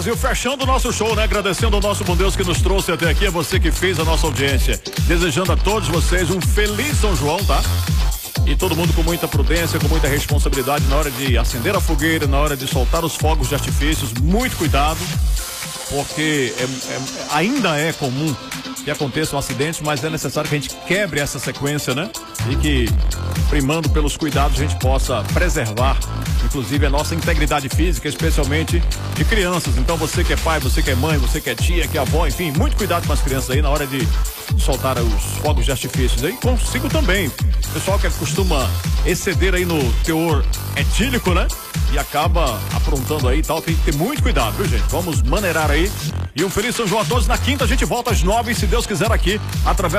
E fechando o nosso show, né? Agradecendo ao nosso bom Deus que nos trouxe até aqui, a você que fez a nossa audiência. Desejando a todos vocês um feliz São João, tá? E todo mundo com muita prudência, com muita responsabilidade na hora de acender a fogueira, na hora de soltar os fogos de artifícios. Muito cuidado, porque ainda é comum que aconteçam acidentes, mas é necessário que a gente quebre essa sequência, né? E que, primando pelos cuidados, a gente possa preservar, inclusive, a nossa integridade física, especialmente de crianças. Então, você que é pai, você que é mãe, você que é tia, que é avó, enfim, muito cuidado com as crianças aí na hora de soltar os fogos de artifícios aí. Consigo também. Pessoal que costuma exceder aí no teor etílico, né? E acaba aprontando aí e tal, tem que ter muito cuidado, viu, gente? Vamos maneirar aí. E um feliz São João a todos. Na quinta a gente volta às 9, se Deus quiser, aqui, através